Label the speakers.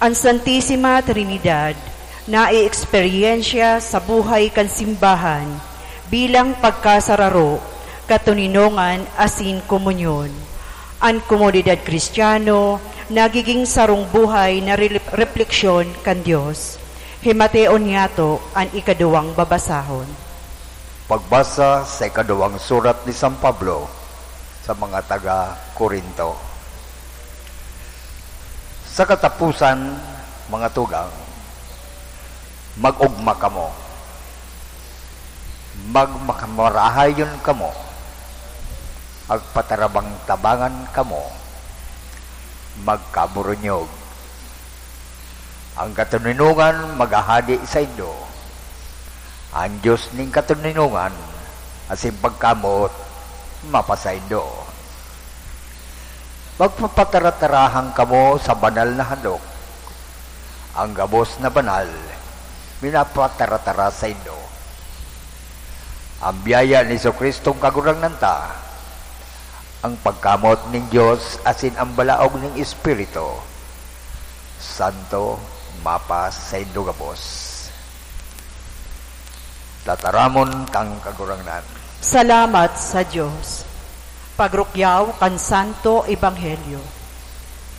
Speaker 1: Ang Santisima Trinidad na i-eksperyensya sa buhay kan simbahan bilang pagkasararo, katuninongan asin komunyon. Ang komunidad Kristiyano nagiging sarong buhay na refleksyon kan Diyos. Himateon yato ang ikaduwang babasahon.
Speaker 2: Pagbasa sa ikaduwang surat ni San Pablo sa mga taga-Korinto. Sa katapusan, mga tugang, mag-ugma kamo. Magmakamarahayon kamo. Agpatarabang tabangan kamo. Magkaburunyog. Ang katuninungan magahadi sa indo. Ang Diyos ning katuninungan asin pagkamot mapasaindo. Magpapataratarahan kamo sa banal na handok. Ang gabos na banal, minapataratara sa indo. Ang biyaya ni Jesucristong kagurangnan ta, ang pagkamot ng Diyos asin ang balaog ng Espiritu, Santo, mapas sa indo gabos. Tataramon kang kagurangnan.
Speaker 1: Salamat sa Diyos. Pagrukyaw kan Santo Ebanghelyo.